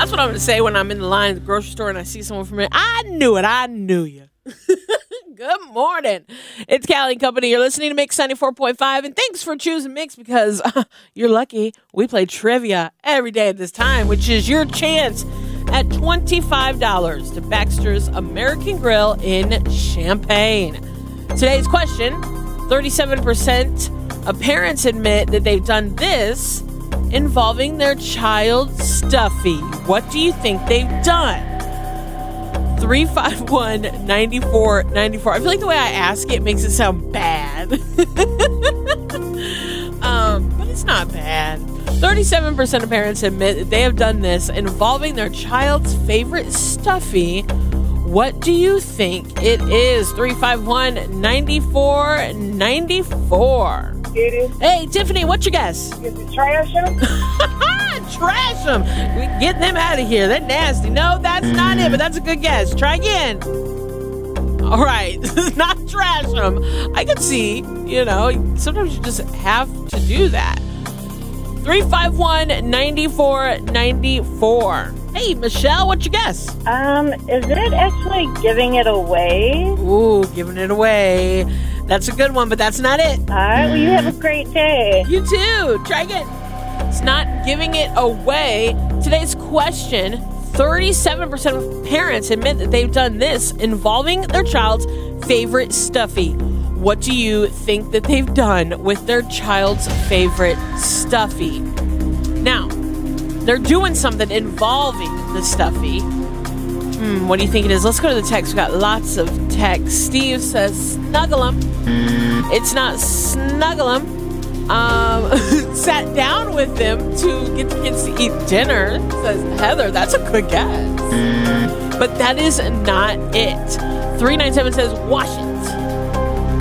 That's what I'm going to say when I'm in the line at the grocery store and I see someone from here. I knew it. I knew you. Good morning. It's Callie and Company. You're listening to Mix 94.5, and thanks for choosing Mix because you're lucky. We play trivia every day at this time, which is your chance at $25 to Baxter's American Grill in Champaign. Today's question, 37% of parents admit that they've done this involving their child's stuffy. What do you think they've done? 351-9494. I feel like the way I ask it makes it sound bad. But it's not bad. 37% of parents admit that they have done this involving their child's favorite stuffy. What do you think it is? 351-9494. Hey, Tiffany, what's your guess? Is it trash them? Trash them. We get them out of here. They're nasty. No, that's not it, but that's a good guess. Try again. All right. Not trash them. I could see, sometimes you just have to do that. 351-9494. Hey, Michelle, what's your guess? Is it actually giving it away? Ooh, giving it away. That's a good one, but that's not it. All right, well, you have a great day. You too. Try again. It's not giving it away. Today's question, 37% of parents admit that they've done this involving their child's favorite stuffy. What do you think that they've done with their child's favorite stuffy? Now, they're doing something involving the stuffy. What do you think it is? Let's go to the text. We got lots of text. Steve says, snuggle 'em. It's not snuggle 'em. Sat down with them to get the kids to eat dinner, says Heather. That's a good guess. But that is not it. 397 says, wash it.